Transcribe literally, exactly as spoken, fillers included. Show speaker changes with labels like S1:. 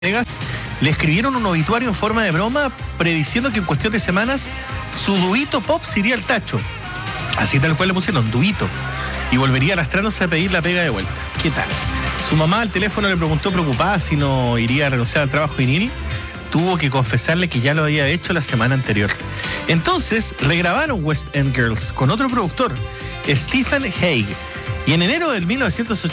S1: Vegas, le escribieron un obituario en forma de broma, prediciendo que en cuestión de semanas su duito pop se iría al tacho. Así tal cual le pusieron, duito. Y volvería arrastrándose a pedir la pega de vuelta. ¿Qué tal? Su mamá al teléfono le preguntó preocupada si no iría a renunciar al trabajo vinil. Tuvo que confesarle que ya lo había hecho la semana anterior. Entonces regrabaron West End Girls con otro productor, Stephen Hague. Y en enero del mil novecientos ochenta